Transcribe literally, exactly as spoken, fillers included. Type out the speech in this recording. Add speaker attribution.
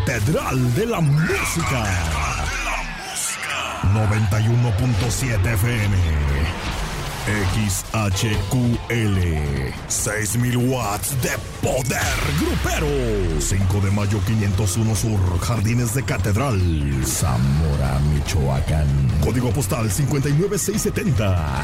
Speaker 1: Catedral de la Música. noventa y uno punto siete F M. X H Q L. seis mil watts de poder grupero. cinco de mayo quinientos uno Sur, Jardines de Catedral, Zamora, Michoacán. Código postal cinco nueve seis siete cero.